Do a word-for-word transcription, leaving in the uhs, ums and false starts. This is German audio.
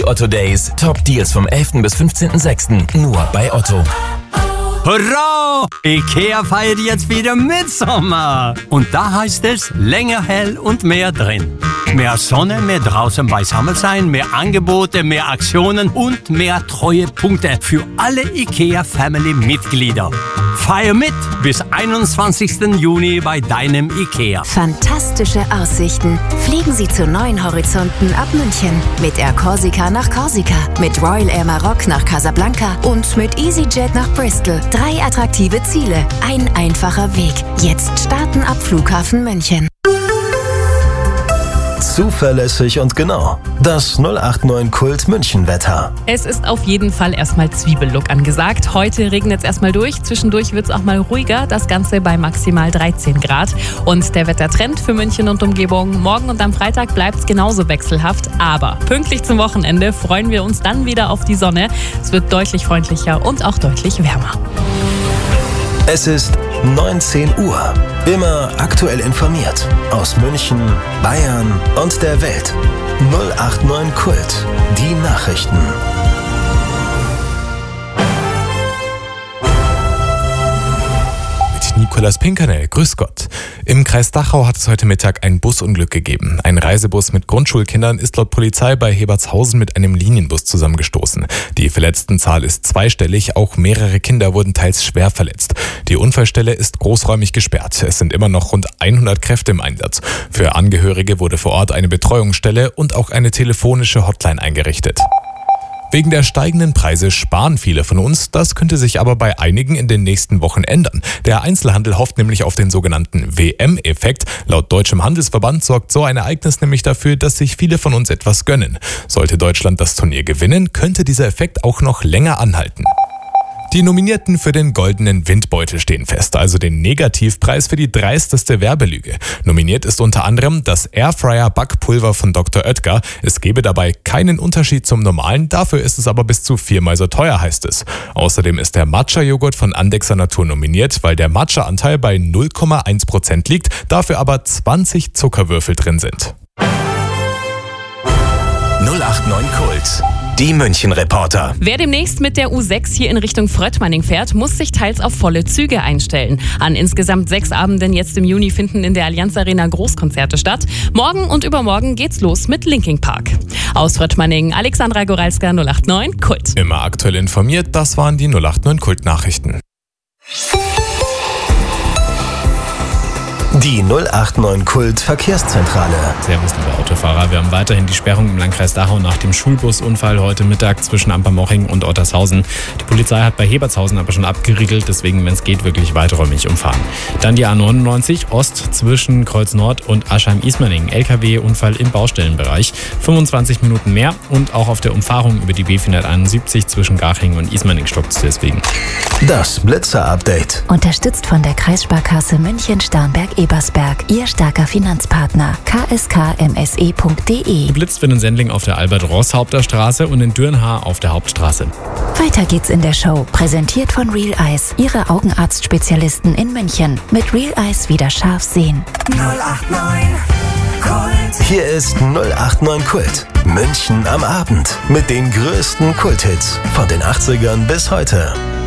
Die Otto Days. Top Deals vom elften bis fünfzehnten sechsten Nur bei Otto. Hurra! IKEA feiert jetzt wieder Mitsommer. Und da heißt es länger hell und mehr drin. Mehr Sonne, mehr draußen beisammen sein, mehr Angebote, mehr Aktionen und mehr Treuepunkte für alle IKEA-Family-Mitglieder. Feier mit bis einundzwanzigsten Juni bei deinem IKEA. Fantastische Aussichten. Fliegen Sie zu neuen Horizonten ab München. Mit Air Corsica nach Korsika, mit Royal Air Maroc nach Casablanca und mit EasyJet nach Bristol. Drei attraktive Ziele, ein einfacher Weg. Jetzt starten ab Flughafen München. Zuverlässig und genau. Das null acht neun Kult München Wetter. Es ist auf jeden Fall erstmal Zwiebellook angesagt. Heute regnet es erstmal durch. Zwischendurch wird es auch mal ruhiger. Das Ganze bei maximal dreizehn Grad. Und der Wettertrend für München und Umgebung. Morgen und am Freitag bleibt es genauso wechselhaft. Aber pünktlich zum Wochenende freuen wir uns dann wieder auf die Sonne. Es wird deutlich freundlicher und auch deutlich wärmer. Es ist neunzehn Uhr. Immer aktuell informiert. Aus München, Bayern und der Welt. null acht neun Kult. Die Nachrichten. Nikolaus Pinkernell, grüß Gott. Im Kreis Dachau hat es heute Mittag ein Busunglück gegeben. Ein Reisebus mit Grundschulkindern ist laut Polizei bei Hebertshausen mit einem Linienbus zusammengestoßen. Die Verletztenzahl ist zweistellig, auch mehrere Kinder wurden teils schwer verletzt. Die Unfallstelle ist großräumig gesperrt. Es sind immer noch rund hundert Kräfte im Einsatz. Für Angehörige wurde vor Ort eine Betreuungsstelle und auch eine telefonische Hotline eingerichtet. Wegen der steigenden Preise sparen viele von uns, das könnte sich aber bei einigen in den nächsten Wochen ändern. Der Einzelhandel hofft nämlich auf den sogenannten W M-Effekt. Laut Deutschem Handelsverband sorgt so ein Ereignis nämlich dafür, dass sich viele von uns etwas gönnen. Sollte Deutschland das Turnier gewinnen, könnte dieser Effekt auch noch länger anhalten. Die Nominierten für den Goldenen Windbeutel stehen fest, also den Negativpreis für die dreisteste Werbelüge. Nominiert ist unter anderem das Airfryer Backpulver von Doktor Oetker. Es gebe dabei keinen Unterschied zum normalen, dafür ist es aber bis zu viermal so teuer, heißt es. Außerdem ist der Matcha-Joghurt von Andexer Natur nominiert, weil der Matcha-Anteil bei null Komma eins Prozent liegt, dafür aber zwanzig Zuckerwürfel drin sind. null acht neun Kult. Die München-Reporter. Wer demnächst mit der U sechs hier in Richtung Fröttmanning fährt, muss sich teils auf volle Züge einstellen. An insgesamt sechs Abenden jetzt im Juni finden in der Allianz Arena Großkonzerte statt. Morgen und übermorgen geht's los mit Linkin Park. Aus Fröttmanning, Alexandra Goralska, null acht neun Kult. Immer aktuell informiert, das waren die null acht neun Kult-Nachrichten. Die null acht neun Kult Verkehrszentrale. Servus, liebe Autofahrer. Wir haben weiterhin die Sperrung im Landkreis Dachau nach dem Schulbusunfall heute Mittag zwischen Ampermoching und Ottershausen. Die Polizei hat bei Hebertshausen aber schon abgeriegelt, deswegen, wenn es geht, wirklich weiträumig umfahren. Dann die A neunundneunzig Ost zwischen Kreuz Nord und Aschheim-Ismaning. L K W-Unfall im Baustellenbereich. fünfundzwanzig Minuten mehr und auch auf der Umfahrung über die B vierhunderteinundsiebzig zwischen Garching und Ismaning stoppt es deswegen. Das Blitzer-Update. Unterstützt von der Kreissparkasse München-Starnberg-Ebersberg. Ihr starker Finanzpartner. k s k m s e punkt d e. Geblitzt wird in Sendling auf der Albert-Ross-Haupterstraße und in Dürnhaar auf der Hauptstraße. Weiter geht's in der Show. Präsentiert von Real Eyes. Ihre Augenarztspezialisten in München. Mit Real Eyes wieder scharf sehen. null acht neun Kult. Hier ist null acht neun Kult. München am Abend. Mit den größten Kulthits von den achtzigern bis heute.